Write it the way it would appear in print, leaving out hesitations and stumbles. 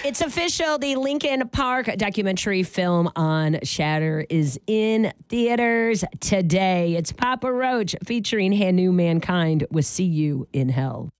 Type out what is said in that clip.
It's official. The Lincoln Park documentary film on Shatter is in theaters today. It's Papa Roach featuring Hanu Mankind with See You in Hell.